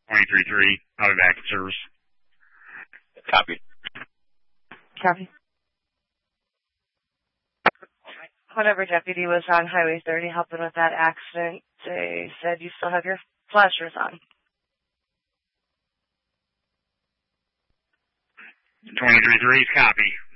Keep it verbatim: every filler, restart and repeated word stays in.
twenty-three three, I'll be back in service. Copy. Copy. Whenever deputy was on Highway thirty helping with that accident, they said you still have your flashers on. twenty-three three, copy.